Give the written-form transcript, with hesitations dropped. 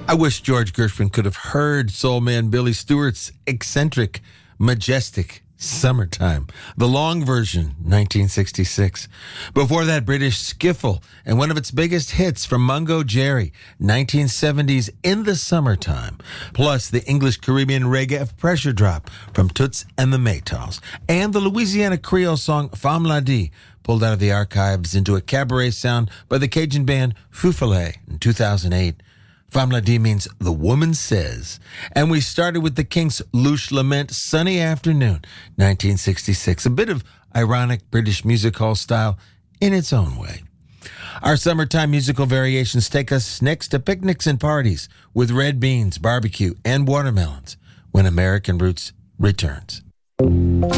I wish George Gershwin could have heard soul man Billy Stewart's eccentric, majestic Summertime, the long version, 1966. Before that, British skiffle and one of its biggest hits from Mungo Jerry, 1970's In the Summertime, plus the English Caribbean reggae of Pressure Drop from Toots and the Maytals, and the Louisiana Creole song Femme La Di, pulled out of the archives into a cabaret sound by the Cajun band Feu Follet in 2008. Femme La Di means the woman says. And we started with the Kinks' Louche Lament, Sunny Afternoon, 1966. A bit of ironic British music hall style in its own way. Our summertime musical variations take us next to picnics and parties with red beans, barbecue, and watermelons when American Roots returns.